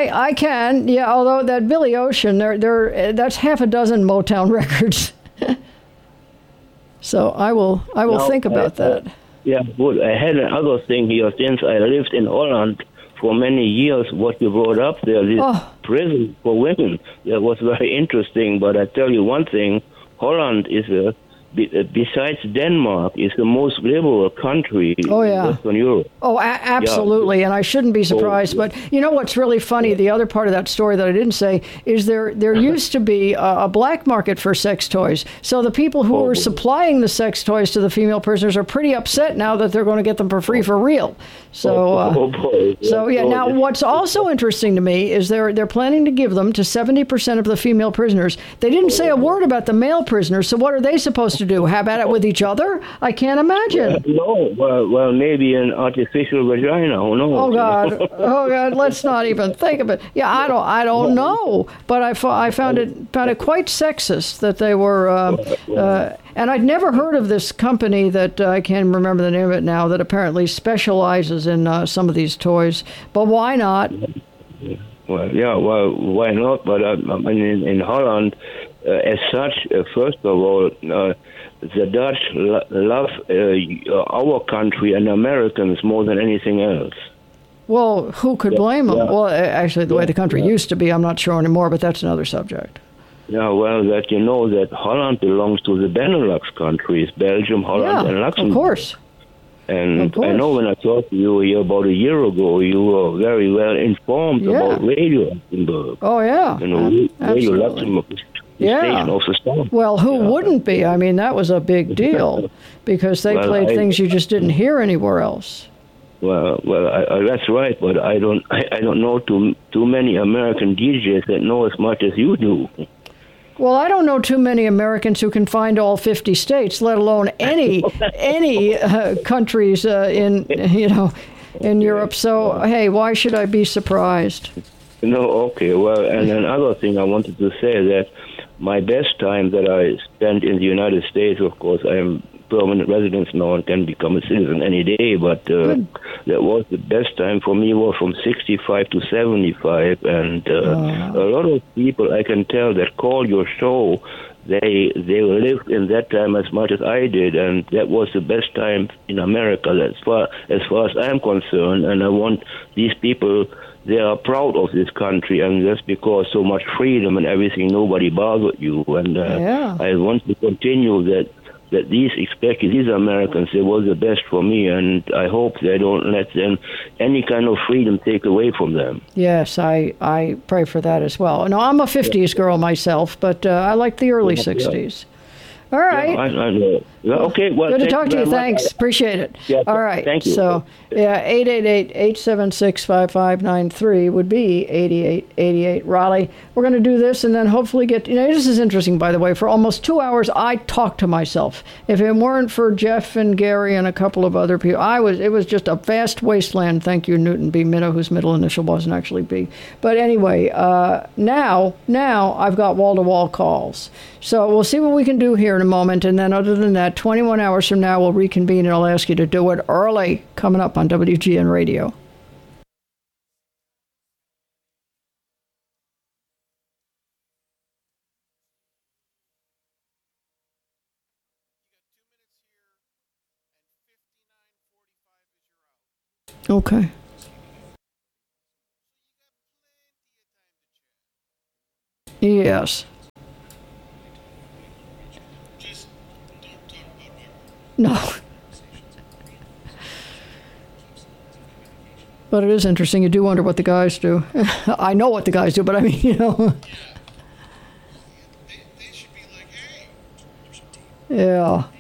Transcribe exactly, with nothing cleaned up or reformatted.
I, I can. Yeah, although that Billy Ocean, there, there, that's half a dozen Motown records. So I will, I will now, think about I, that. Uh, yeah, good. I had another thing here. Since I lived in Holland for many years, what you brought up there, this Oh. prison for women, that was very interesting. But I tell you one thing, Holland is a, besides Denmark, is the most liberal country Oh, yeah. in Western Europe. Oh, a- absolutely, yeah. And I shouldn't be surprised. But you know what's really funny? The other part of that story that I didn't say is there there used to be a, a black market for sex toys. So the people who Oh. were supplying the sex toys to the female prisoners are pretty upset now that they're going to get them for free for real. So, uh, oh, boy. so yeah. Now, what's also interesting to me is they're they're planning to give them to seventy percent of the female prisoners. They didn't say a word about the male prisoners. So what are they supposed to do? Have at it with each other? I can't imagine. Uh, no, well, well, maybe an artificial vagina. Who knows? Oh God! Oh God! Let's not even think of it. Yeah, I don't. I don't know. But I, fo- I found it found it quite sexist that they were. Uh, uh, and I'd never heard of this company that uh, I can't remember the name of it now. That apparently specializes in uh, some of these toys. But why not? Well, yeah. Well, why not? But uh, I mean, in, in Holland, uh, as such, uh, first of all. Uh, The Dutch lo- love uh, our country and Americans more than anything else. Well, who could blame them? Yeah. Well, actually, the way the country Yeah. used to be, I'm not sure anymore, but that's another subject. Yeah, well, that you know that Holland belongs to the Benelux countries, Belgium, Holland, Yeah, and Luxembourg. of course. And Of course. I know when I talked to you here about a year ago, you were very well informed Yeah. about Radio Luxembourg. Oh yeah, You know, Ab- Radio absolutely. Luxembourg. Yeah. Station of the storm. Well, who Yeah. wouldn't be? I mean, that was a big deal because they Well, played I- things you just didn't hear anywhere else. Well, well, I, I, that's right, but I don't, I, I don't know too too many American D Js that know as much as you do. Well, I don't know too many Americans who can find all fifty states, let alone any any uh, countries uh, in you know in Europe. So hey, why should I be surprised? No, okay, well, and another thing I wanted to say that my best time that I spent in the United States, of course, I am permanent resident now and can become a citizen any day, but uh, that was the best time for me was from sixty-five to seventy-five, and uh, Oh. a lot of people I can tell that call your show, they they lived in that time as much as I did, and that was the best time in America as far as far as I'm concerned, and I want these people. They are proud of this country, and that's because so much freedom and everything, nobody bothered you. And uh, Yeah. I want to continue that that these especially these Americans, they were the best for me, and I hope they don't let them any kind of freedom take away from them. Yes, I, I pray for that as well. No, I'm a fifties girl myself, but uh, I like the early Yeah. sixties. All right. Yeah, I, I know. Well, okay, well, Good to thank talk to you. very much. Thanks. Appreciate it. Yeah, All right. thank you. So, yeah, eight eight eight, eight seven six, five five nine three would be eighty-eight eighty-eight. Raleigh, we're going to do this and then hopefully get, you know, this is interesting, by the way. For almost two hours, I talked to myself. If it weren't for Jeff and Gary and a couple of other people, I was, it was just a vast wasteland. Thank you, Newton B. Minnow, whose middle initial wasn't actually B. But anyway, uh, now, now I've got wall-to-wall calls. So we'll see what we can do here in a moment. And then other than that, twenty-one hours from now, we'll reconvene and I'll ask you to do it early, coming up on W G N Radio. Okay. Yes. No. But it is interesting. You do wonder what the guys do. I know what the guys do, but I mean, you know. Yeah.